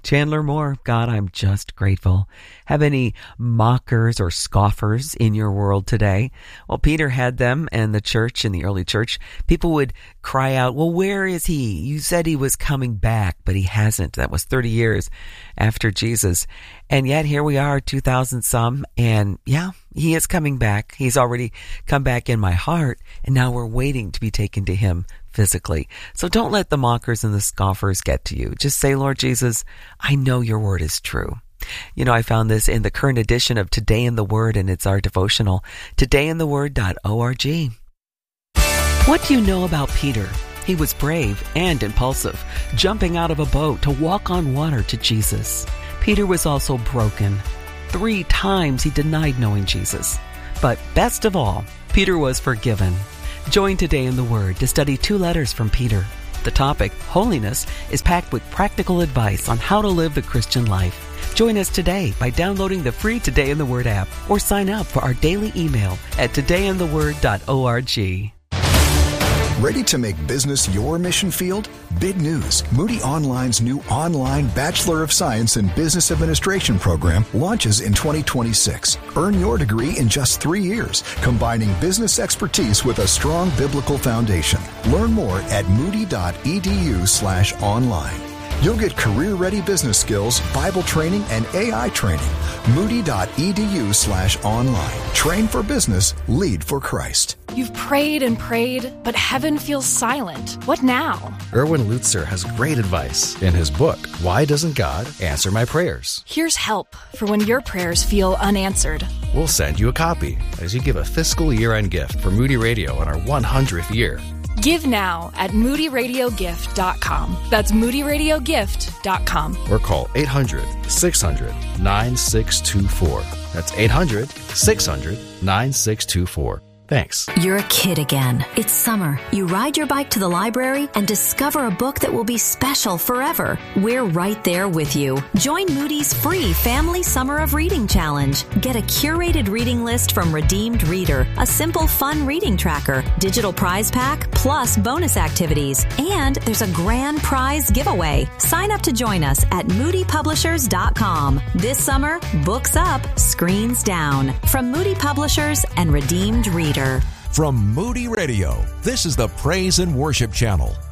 Chandler Moore, God, I'm just grateful. Have any mockers or scoffers in your world today? Well, Peter had them, and the church, in the early church, people would cry out, well, where is he? You said he was coming back, but he hasn't. That was 30 years after Jesus. And yet here we are, 2000 some, and yeah, he is coming back. He's already come back in my heart, and now we're waiting to be taken to him physically. So don't let the mockers and the scoffers get to you. Just say, Lord Jesus, I know your word is true. You know, I found this in the current edition of Today in the Word, and it's our devotional, todayintheword.org. What do you know about Peter? He was brave and impulsive, jumping out of a boat to walk on water to Jesus. Peter was also broken. 3 times he denied knowing Jesus. But best of all, Peter was forgiven. Join Today in the Word to study 2 letters from Peter. The topic, holiness, is packed with practical advice on how to live the Christian life. Join us today by downloading the free Today in the Word app or sign up for our daily email at todayintheword.org. Ready to make business your mission field? Big news. Moody Online's new online Bachelor of Science in Business Administration program launches in 2026. Earn your degree in just 3 years, combining business expertise with a strong biblical foundation. Learn more at moody.edu/online. You'll get career-ready business skills, Bible training, and AI training. Moody.edu/online. Train for business, lead for Christ. You've prayed and prayed, but heaven feels silent. What now? Erwin Lutzer has great advice in his book, Why Doesn't God Answer My Prayers? Here's help for when your prayers feel unanswered. We'll send you a copy as you give a fiscal year-end gift for Moody Radio on our 100th year. Give now at moodyradiogift.com. That's moodyradiogift.com. Or call 800-600-9624. That's 800-600-9624. Thanks. You're a kid again. It's summer. You ride your bike to the library and discover a book that will be special forever. We're right there with you. Join Moody's free Family Summer of Reading Challenge. Get a curated reading list from Redeemed Reader, a simple, fun reading tracker, digital prize pack, plus bonus activities. And there's a grand prize giveaway. Sign up to join us at moodypublishers.com. This summer, books up, screens down. From Moody Publishers and Redeemed Reader. From Moody Radio, this is the Praise and Worship Channel.